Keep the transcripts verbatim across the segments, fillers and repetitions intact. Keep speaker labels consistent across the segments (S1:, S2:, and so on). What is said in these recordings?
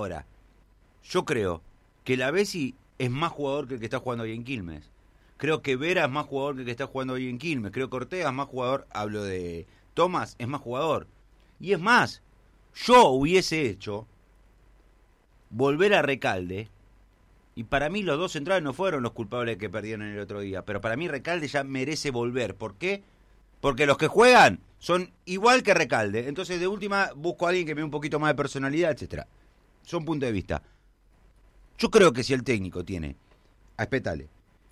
S1: Ahora, yo creo que la Bessi es más jugador que el que está jugando hoy en Quilmes. Creo que Vera es más jugador que el que está jugando hoy en Quilmes. Creo que Ortega es más jugador, hablo de Tomás, es más jugador. Y es más, yo hubiese hecho volver a Recalde, y para mí los dos centrales no fueron los culpables que perdieron el otro día, pero para mí Recalde ya merece volver. ¿Por qué? Porque los que juegan son igual que Recalde. Entonces, de última, busco a alguien que me dé un poquito más de personalidad, etcétera. Son puntos de vista. Yo creo que si el técnico tiene a Espetale,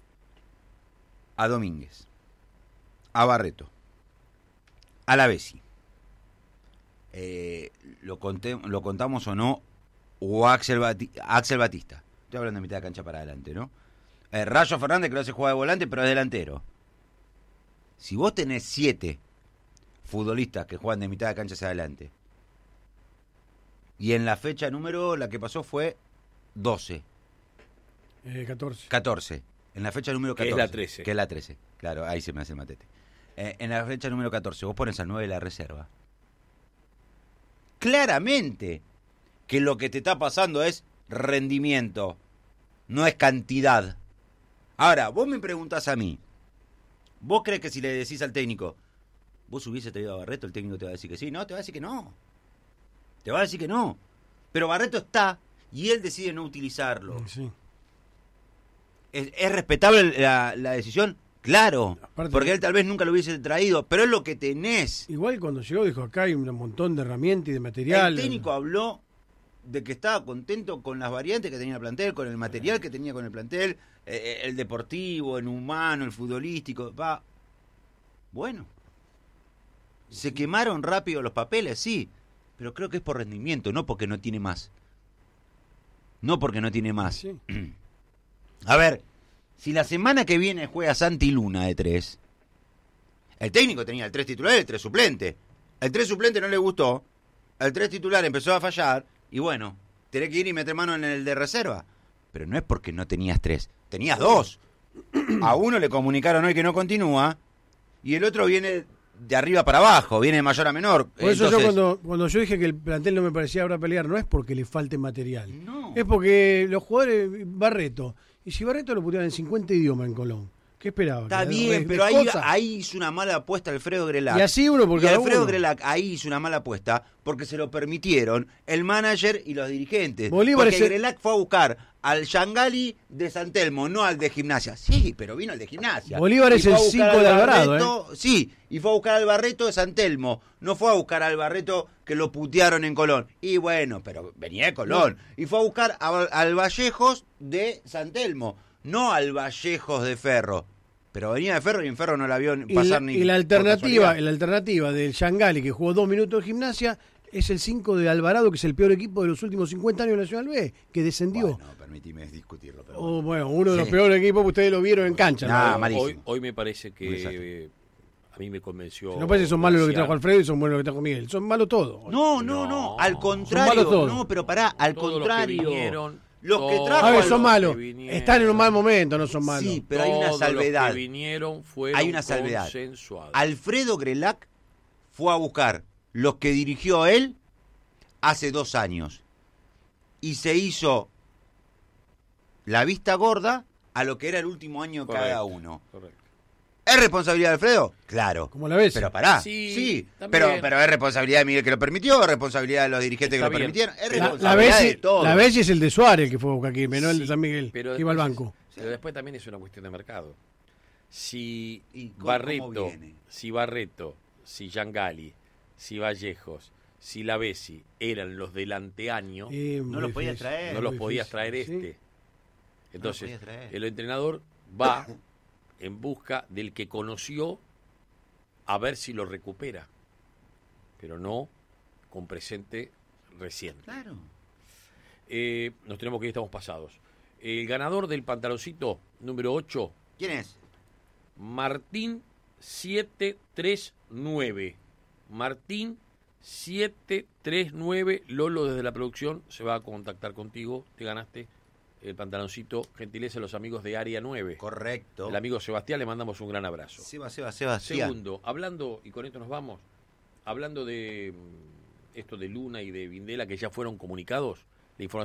S1: a Domínguez, a Barreto, a la Bessi, eh, lo, conté, lo contamos o no, o a Axel, Bati, Axel Batista, estoy hablando de mitad de cancha para adelante, ¿no? Eh, Rayo Fernández, que lo hace jugar de volante, pero es delantero. Si vos tenés siete futbolistas que juegan de mitad de cancha hacia adelante, y en la fecha número, la que pasó fue doce.
S2: Eh, catorce.
S1: catorce. En la fecha número catorce.
S3: Que es la trece.
S1: Que es la trece. Claro, ahí se me hace el matete. Eh, en la fecha número catorce, vos pones al nueve de la reserva. Claramente que lo que te está pasando es rendimiento, no es cantidad. Ahora, vos me preguntás a mí, ¿vos crees que si le decís al técnico, vos hubiese traído a Barreto, el técnico te va a decir que sí? No, te va a decir que no. Te va a decir que no. Pero Barreto está y él decide no utilizarlo.
S2: Sí.
S1: ¿Es, es respetable la, la decisión? Claro,
S2: Aparte,
S1: porque él tal vez nunca lo hubiese traído, pero es lo que tenés.
S2: Igual cuando llegó dijo, acá hay un montón de herramientas y de material.
S1: El técnico habló de que estaba contento con las variantes que tenía el plantel, con el material que tenía con el plantel, eh, el deportivo, el humano, el futbolístico. Va. Bueno, se quemaron rápido los papeles, sí, pero creo que es por rendimiento, no porque no tiene más. No porque no tiene más.
S2: Sí.
S1: A ver, si la semana que viene juega Santi Luna de tres, el técnico tenía el tres titular y el tres suplente. El tres suplente no le gustó, el tres titular empezó a fallar, y bueno, tenés que ir y meter mano en el de reserva. Pero no es porque no tenías tres, tenías dos. A uno le comunicaron hoy que no continúa, y el otro viene de arriba para abajo, viene de mayor a menor.
S2: Por eso
S1: Entonces,
S2: yo cuando, cuando yo dije que el plantel no me parecía ahora pelear, no es porque le falte material.
S1: No.
S2: Es porque los jugadores, Barreto, y si Barreto lo puteaban en cincuenta idiomas en Colón, ¿qué esperaba?
S1: Está
S2: ¿Que
S1: bien,
S2: de-
S1: pero
S2: de
S1: ahí,
S2: cosas?
S1: ahí hizo una mala apuesta Alfredo Grelac.
S2: Y así uno por
S1: Y
S2: cada
S1: Alfredo
S2: uno.
S1: Grelac ahí hizo una mala apuesta porque se lo permitieron el manager y los dirigentes.
S2: Bolívar
S1: porque
S2: es el-
S1: Grelac fue a buscar al Yangali de San Telmo, no al de Gimnasia. Sí, pero vino al de Gimnasia.
S2: Bolívar
S1: Y
S2: es
S1: fue
S2: el
S1: a buscar
S2: cinco
S1: al
S2: de Alvarado,
S1: Barreto, Sí, y fue a buscar al Barreto de San Telmo. No fue a buscar al Barreto que lo putearon en Colón. Y bueno, pero venía de Colón. Y fue a buscar a- al Vallejos de San Telmo, no al Vallejos de Ferro. Pero venía de Ferro y en Ferro no la vio
S2: Y
S1: pasar
S2: la,
S1: ni
S2: y la
S1: por
S2: alternativa,
S1: casualidad.
S2: la alternativa del Yangali, que jugó dos minutos de Gimnasia, es el cinco de Alvarado, que es el peor equipo de los últimos cincuenta años de Nacional B, que descendió.
S1: Bueno, permitime discutirlo. Pero
S2: O,
S1: bueno.
S2: bueno, uno de los
S1: Sí.
S2: peores equipos que ustedes lo vieron en cancha.
S1: Nah,
S2: ¿no?
S1: malísimo.
S3: Hoy, hoy me parece
S1: Un
S3: que
S1: desastre.
S3: eh, a mí me convenció.
S2: Si no parece que son malos lo que
S3: Graciano.
S2: trajo Alfredo y son buenos lo que trajo Miguel. Son malos todos.
S1: No, no, no,
S3: No.
S1: al
S2: Son
S1: contrario.
S2: malos todos.
S1: No, pero pará, al
S3: Todos los que
S1: contrario.
S3: vinieron,
S1: Los que
S3: todos
S1: trajo
S2: A ver,
S3: los
S2: son
S3: que
S2: malos.
S3: vinieron,
S2: Están en un mal momento, no son malos.
S1: Sí, pero hay una
S3: todos
S1: salvedad.
S3: Los que vinieron fueron
S1: Hay una salvedad.
S3: consensuados.
S1: Alfredo Grelac fue a buscar los que dirigió él hace dos años y se hizo la vista gorda a lo que era el último año de cada
S3: Correcto,
S1: uno.
S3: correcto.
S1: ¿Es responsabilidad de Alfredo? Claro.
S2: Como la ves.
S1: Pero pará,
S3: Sí,
S1: sí,
S3: también.
S1: pero, pero es responsabilidad de Miguel que lo permitió, es responsabilidad de los dirigentes
S3: Está
S1: que lo
S3: bien.
S1: permitieron, es
S3: La-
S2: La, la
S1: responsabilidad de
S2: Bessi
S1: todos.
S2: la Bessi es el de Suárez, que fue a buscar aquí, no el de
S3: Sí,
S2: San Miguel,
S3: pero
S2: que iba al
S3: después-
S2: banco.
S3: Pero después también es una cuestión de mercado. Si
S1: ¿Y cómo-
S3: Barreto,
S1: cómo viene?
S3: si Barreto, si Yangali, si Vallejos, si la Bessi eran los del anteaño,
S2: Eh,
S1: No
S2: muy
S1: los podías
S2: difícil,
S1: traer.
S3: no
S2: muy
S3: los podías
S2: difícil,
S3: traer
S2: sí.
S3: este. Entonces,
S1: podías traer.
S3: el entrenador va en busca del que conoció a ver si lo recupera, pero no con presente reciente.
S1: Claro.
S3: Eh, nos tenemos que ir, estamos pasados. El ganador del pantaloncito número ocho,
S1: ¿Quién es?
S3: Martín siete tres nueve. Martín siete tres nueve. Lolo desde la producción se va a contactar contigo. Te ganaste el pantaloncito. Gentileza a los amigos de Área nueve.
S1: Correcto.
S3: El amigo Sebastián, le mandamos un gran abrazo.
S1: Seba, Seba, Seba.
S3: Segundo, hablando, y con esto nos vamos, hablando de mm, esto de Luna y de Vindela que ya fueron comunicados, la información